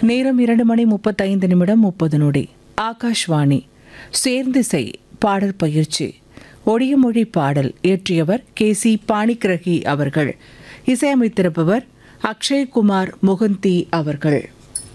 நேரம் 2:35:30 ஆகாஷ்வாணி. சேர்ந்திசை பாடல் பயிற்சி. ஒடியமொழி பாடல் இயற்றியவர் KC பாணிக்கிரகி அவர்கள். இசையமைத்திருப்பவர் அக்ஷய்குமார் முகந்தி அவர்கள்.